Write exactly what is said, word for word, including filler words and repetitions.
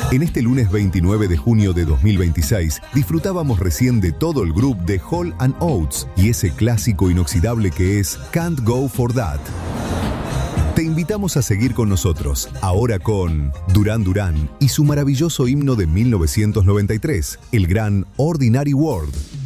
En este lunes veintinueve de junio de dos mil veintiséis, disfrutábamos recién de todo el grupo de Hall and Oates y ese clásico inoxidable que es Can't Go For That. Te invitamos a seguir con nosotros, ahora con Duran Duran y su maravilloso himno de mil novecientos noventa y tres, el gran Ordinary World.